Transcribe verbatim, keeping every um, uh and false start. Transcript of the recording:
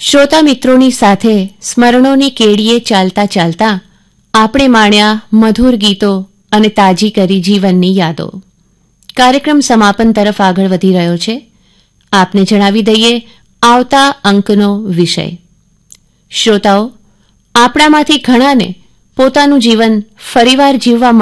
શ્રોતા મિત્રોની સાથે સ્મરણોની કેડીએ ચાલતા ચાલતા આપણે માણ્યા મધુર ગીતો અને તાજી કરી જીવનની યાદો. કાર્યક્રમ સમાપન તરફ આગળ વધી રહ્યો છે. આપને જણાવી દઈએ આવતા અંકનો વિષય. શ્રોતાઓ, આપણામાંથી ઘણાને પોતાનું જીવન ફરીવાર જીવવા